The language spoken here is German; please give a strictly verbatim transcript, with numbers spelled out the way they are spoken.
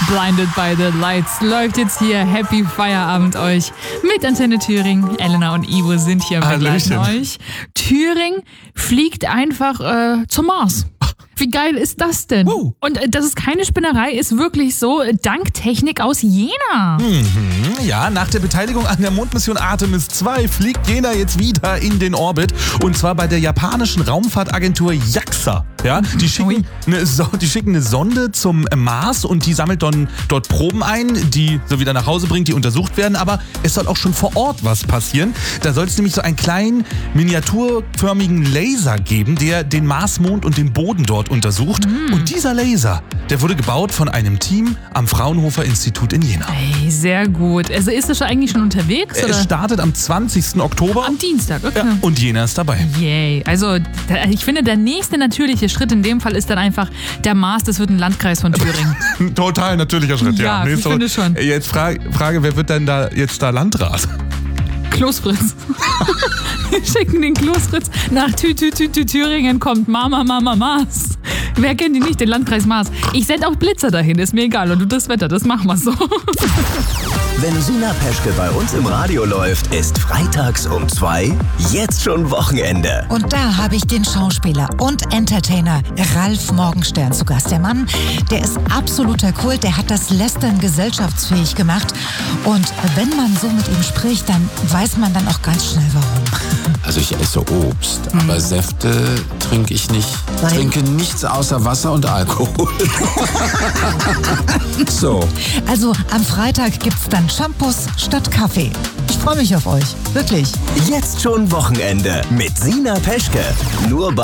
Blinded by the Lights läuft jetzt hier. Happy Feierabend euch mit Antenne Thüringen. Elena und Ivo sind hier und begleiten euch. Thüringen fliegt einfach äh, zum Mars. Wie geil ist das denn? Uh. Und äh, das ist keine Spinnerei, ist wirklich so, dank Technik aus Jena. Mhm, ja, nach der Beteiligung an der Mondmission Artemis zwei fliegt Jena jetzt wieder in den Orbit. Und zwar bei der japanischen Raumfahrtagentur JAXA. Ja, die schicken, eine, so- die schicken eine Sonde zum Mars und die sammelt dann dort Proben ein, die so wieder nach Hause bringt, die untersucht werden. Aber es soll auch schon vor Ort was passieren. Da soll es nämlich so einen kleinen, miniaturförmigen Laser geben, der den Marsmond und den Boden dort untersucht. Mm. Und dieser Laser, der wurde gebaut von einem Team am Fraunhofer Institut in Jena. Hey, sehr gut. Also ist es schon eigentlich schon unterwegs? Es oder? startet am zwanzigsten Oktober. Am Dienstag, okay. Ja, und Jena ist dabei. Yay. Also da, ich finde, der nächste natürliche Schritt in dem Fall ist dann einfach der Mars, das wird ein Landkreis von Thüringen. Total natürlicher Schritt, ja. Ja, Nee, ich so, finde schon. Jetzt Frage, Frage, wer wird denn da jetzt da Landrat? Klos Fritz. Wir schicken den Klos Fritz nach Thü Thü Thü Thü Thüringen, kommt Mama, Mama, Mars. Wer kennt die nicht, den Landkreis Mars? Ich sende auch Blitzer dahin, ist mir egal. Und du das Wetter, das machen wir so. Wenn Sina Peschke bei uns im Radio läuft, ist freitags um zwei jetzt schon Wochenende. Und da habe ich den Schauspieler und Entertainer Ralf Morgenstern zu Gast. Der Mann, der ist absoluter Kult, der hat das Lästern gesellschaftsfähig gemacht. Und wenn man so mit ihm spricht, dann weiß man dann auch ganz schnell, warum. Also ich esse Obst, aber Säfte trinke ich nicht. Weil? Trinke nichts außer Wasser und Alkohol. So. Also am Freitag gibt's dann Shampoos statt Kaffee. Ich freue mich auf euch, wirklich. Jetzt schon Wochenende mit Sina Peschke. Nur bei